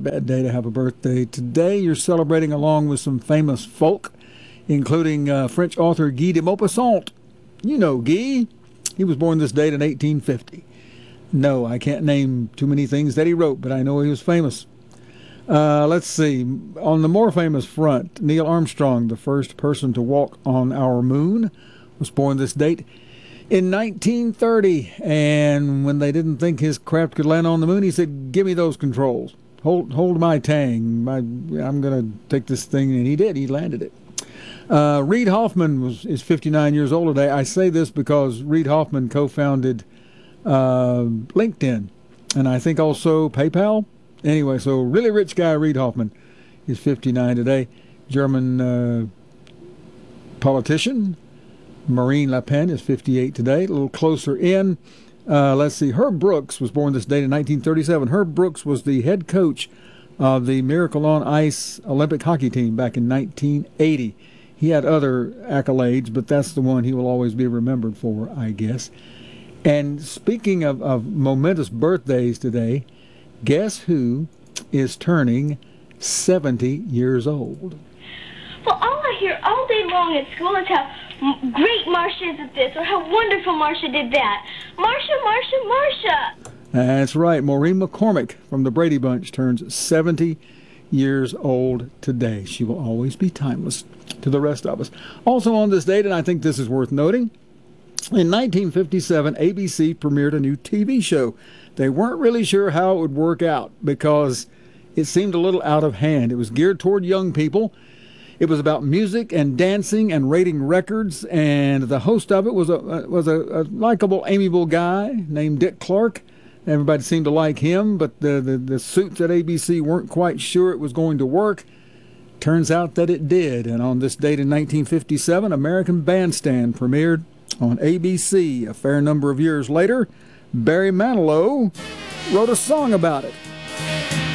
bad day to have a birthday. Today you're celebrating along with some famous folk, including French author Guy de Maupassant. You know Guy. He was born this date in 1850. No, I can't name too many things that he wrote, but I know he was famous. Let's see. On the more famous front, Neil Armstrong, the first person to walk on our moon, was born this date in 1930. And when they didn't think his craft could land on the moon, he said, "Give me those controls. Hold my tang. I'm going to take this thing." And he did. He landed it. Reid Hoffman is 59 years old today. I say this because Reid Hoffman co-founded LinkedIn, and I think also PayPal. Anyway, so really rich guy Reid Hoffman is 59 today. German politician Marine Le Pen is 58 today. A little closer in. Let's see. Herb Brooks was born this date in 1937. Herb Brooks was the head coach of the Miracle on Ice Olympic hockey team back in 1980. He had other accolades, but that's the one he will always be remembered for, I guess. And speaking of momentous birthdays today, guess who is turning 70 years old? Well, all I hear all day long at school is how great Marcia is at this, or how wonderful Marcia did that. Marcia, Marcia, Marcia! That's right. Maureen McCormick from the Brady Bunch turns 70 years old today. She will always be timeless to the rest of us. Also on this date, and I think this is worth noting, in 1957, ABC premiered a new TV show. They weren't really sure how it would work out because it seemed a little out of hand. It was geared toward young people. It was about music and dancing and rating records, and the host of it was a likable, amiable guy named Dick Clark. Everybody seemed to like him, but the suits at ABC weren't quite sure it was going to work. Turns out that it did, and on this date in 1957, American Bandstand premiered on ABC. A fair number of years later, Barry Manilow wrote a song about it.